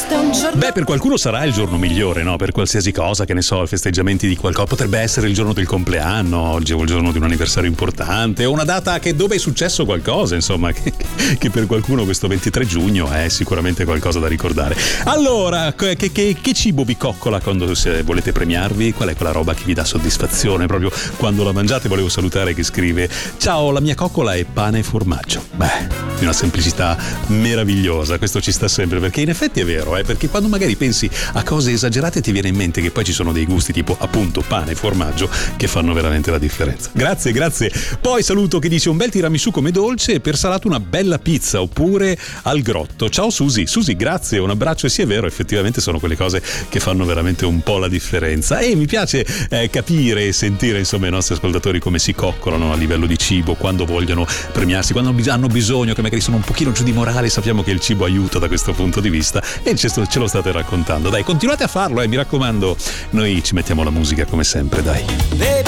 questo è un giorno. Beh, per qualcuno sarà il giorno migliore, no? Per qualsiasi cosa, che ne so, i festeggiamenti di qualcosa. Potrebbe essere il giorno del compleanno oggi, o il giorno di un anniversario importante, o una data dove è successo qualcosa, insomma, che per qualcuno questo 23 giugno è sicuramente qualcosa da ricordare. Allora, che cibo vi coccola quando volete premiarvi? Qual è quella roba che vi dà soddisfazione proprio quando la mangiate? Volevo salutare chi scrive: ciao, la mia coccola è pane e formaggio. Beh, di una semplicità meravigliosa, questo ci sta sempre, perché in effetti è vero, perché quando magari pensi a cose esagerate ti viene in mente che poi ci sono dei gusti tipo appunto pane e formaggio che fanno veramente la differenza. Grazie. Poi saluto che dice: un bel tiramisù come dolce e per salato una bella pizza, oppure al grotto. Ciao Susi, grazie, un abbraccio. E sì, è vero, effettivamente sono quelle cose che fanno veramente un po' la differenza, e mi piace capire e sentire insomma i nostri ascoltatori come si coccolano a livello di cibo, quando vogliono premiarsi, quando hanno bisogno, che magari sono un pochino giù di morale. Sappiamo che il cibo aiuta da questo punto di vista e ce lo state raccontando. Dai, continuate a farlo, mi raccomando. Noi ci mettiamo la musica come sempre, dai.